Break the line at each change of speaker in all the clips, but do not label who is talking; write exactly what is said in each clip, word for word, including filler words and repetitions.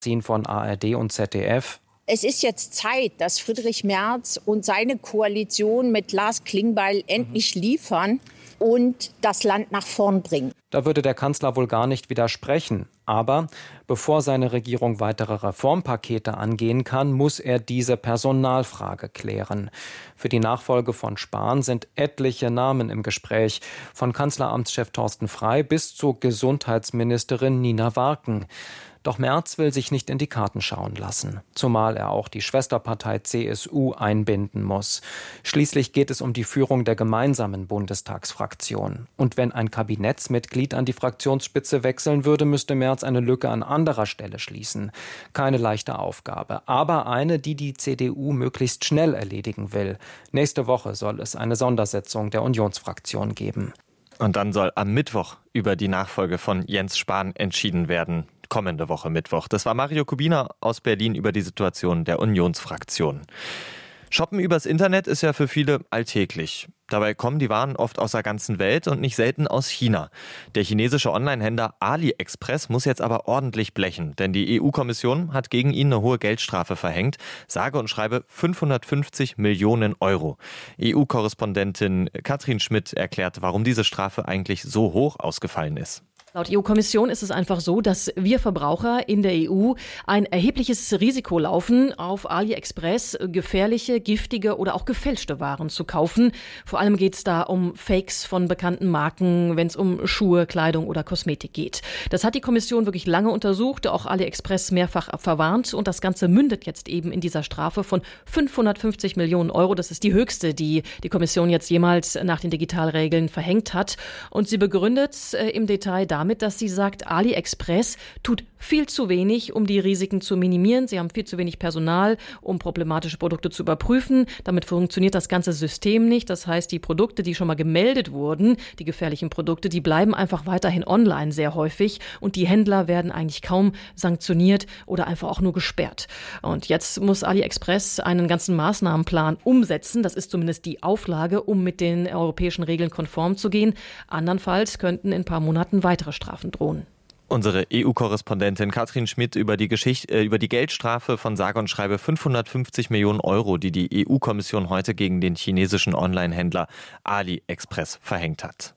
von A R D und Z D F.
Es ist jetzt Zeit, dass Friedrich Merz und seine Koalition mit Lars Klingbeil endlich liefern und das Land nach vorn bringen.
Da würde der Kanzler wohl gar nicht widersprechen. Aber bevor seine Regierung weitere Reformpakete angehen kann, muss er diese Personalfrage klären. Für die Nachfolge von Spahn sind etliche Namen im Gespräch, von Kanzleramtschef Thorsten Frey bis zur Gesundheitsministerin Nina Warken. Doch Merz will sich nicht in die Karten schauen lassen, zumal er auch die Schwesterpartei C S U einbinden muss. Schließlich geht es um die Führung der gemeinsamen Bundestagsfraktion. Und wenn ein Kabinettsmitglied an die Fraktionsspitze wechseln würde, müsste Merz eine Lücke an anderer Stelle schließen. Keine leichte Aufgabe, aber eine, die die C D U möglichst schnell erledigen will. Nächste Woche soll es eine Sondersitzung der Unionsfraktion geben.
Und dann soll am Mittwoch über die Nachfolge von Jens Spahn entschieden werden. Kommende Woche Mittwoch. Das war Mario Kubina aus Berlin über die Situation der Unionsfraktion. Shoppen übers Internet ist ja für viele alltäglich. Dabei kommen die Waren oft aus der ganzen Welt und nicht selten aus China. Der chinesische Online-Händler AliExpress muss jetzt aber ordentlich blechen, denn die E U-Kommission hat gegen ihn eine hohe Geldstrafe verhängt, sage und schreibe fünfhundertfünfzig Millionen Euro. E U-Korrespondentin Katrin Schmidt erklärt, warum diese Strafe eigentlich so hoch ausgefallen ist.
Laut E U-Kommission ist es einfach so, dass wir Verbraucher in der E U ein erhebliches Risiko laufen, auf AliExpress gefährliche, giftige oder auch gefälschte Waren zu kaufen. Vor allem geht es da um Fakes von bekannten Marken, wenn es um Schuhe, Kleidung oder Kosmetik geht. Das hat die Kommission wirklich lange untersucht, auch AliExpress mehrfach verwarnt und das Ganze mündet jetzt eben in dieser Strafe von fünfhundertfünfzig Millionen Euro. Das ist die höchste, die die Kommission jetzt jemals nach den Digitalregeln verhängt hat. Und sie begründet äh, im Detail damit, damit, dass sie sagt, AliExpress tut viel zu wenig, um die Risiken zu minimieren. Sie haben viel zu wenig Personal, um problematische Produkte zu überprüfen. Damit funktioniert das ganze System nicht. Das heißt, die Produkte, die schon mal gemeldet wurden, die gefährlichen Produkte, die bleiben einfach weiterhin online sehr häufig und die Händler werden eigentlich kaum sanktioniert oder einfach auch nur gesperrt. Und jetzt muss AliExpress einen ganzen Maßnahmenplan umsetzen. Das ist zumindest die Auflage, um mit den europäischen Regeln konform zu gehen. Andernfalls könnten in ein paar Monaten weitere Strafen drohen.
Unsere E U-Korrespondentin Katrin Schmidt über die Geschichte, äh, über die Geldstrafe von sage und schreibe fünfhundertfünfzig Millionen Euro, die die E U-Kommission heute gegen den chinesischen Online-Händler AliExpress verhängt hat.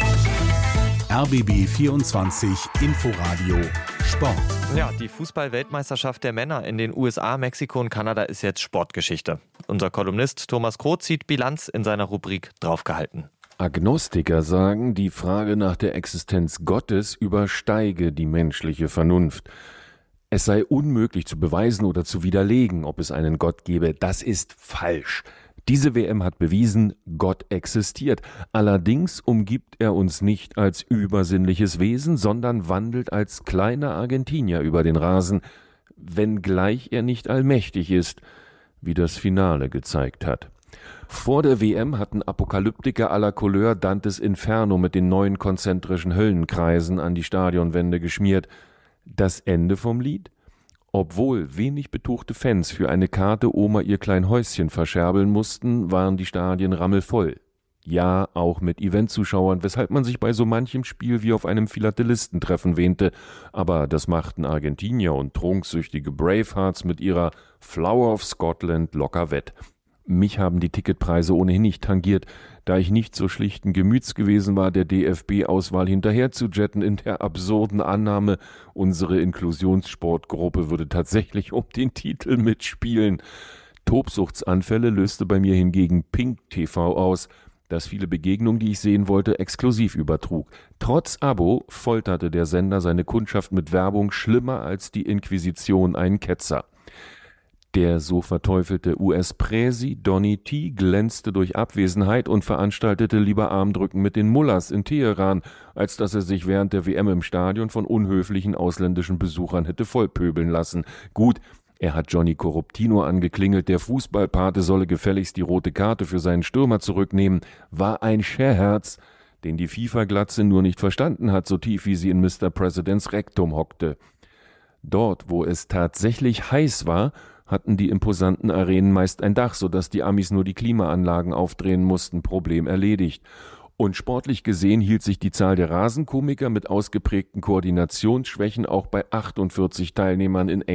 R B B vierundzwanzig Inforadio Sport.
Ja, die Fußball-Weltmeisterschaft der Männer in den U S A, Mexiko und Kanada ist jetzt Sportgeschichte. Unser Kolumnist Thomas Kroh zieht Bilanz in seiner Rubrik Draufgehalten.
Agnostiker sagen, die Frage nach der Existenz Gottes übersteige die menschliche Vernunft. Es sei unmöglich zu beweisen oder zu widerlegen, ob es einen Gott gebe. Das ist falsch. Diese W M hat bewiesen, Gott existiert. Allerdings umgibt er uns nicht als übersinnliches Wesen, sondern wandelt als kleiner Argentinier über den Rasen, wenngleich er nicht allmächtig ist, wie das Finale gezeigt hat. Vor der W M hatten Apokalyptiker aller Couleur Dantes Inferno mit den neuen konzentrischen Höllenkreisen an die Stadionwände geschmiert. Das Ende vom Lied? Obwohl wenig betuchte Fans für eine Karte Oma ihr klein Häuschen verscherbeln mussten, waren die Stadien rammelvoll. Ja, auch mit Eventzuschauern, weshalb man sich bei so manchem Spiel wie auf einem Philatelistentreffen wähnte. Aber das machten Argentinier und trunksüchtige Bravehearts mit ihrer Flower of Scotland locker wett. Mich haben die Ticketpreise ohnehin nicht tangiert, da ich nicht so schlichten Gemüts gewesen war, der D F B-Auswahl hinterher zu jetten in der absurden Annahme, unsere Inklusionssportgruppe würde tatsächlich um den Titel mitspielen. Tobsuchtsanfälle löste bei mir hingegen Pink T V aus, das viele Begegnungen, die ich sehen wollte, exklusiv übertrug. Trotz Abo folterte der Sender seine Kundschaft mit Werbung schlimmer als die Inquisition einen Ketzer. Der so verteufelte U S-Präsi Donny T. glänzte durch Abwesenheit und veranstaltete lieber Armdrücken mit den Mullahs in Teheran, als dass er sich während der W M im Stadion von unhöflichen ausländischen Besuchern hätte vollpöbeln lassen. Gut, er hat Johnny Corruptino angeklingelt, der Fußballpate solle gefälligst die rote Karte für seinen Stürmer zurücknehmen, war ein Scherz, den die FIFA-Glatze nur nicht verstanden hat, so tief wie sie in Mister Presidents Rektum hockte. Dort, wo es tatsächlich heiß war, hatten die imposanten Arenen meist ein Dach, sodass die Amis nur die Klimaanlagen aufdrehen mussten, Problem erledigt. Und sportlich gesehen hielt sich die Zahl der Rasenkomiker mit ausgeprägten Koordinationsschwächen auch bei achtundvierzig Teilnehmern in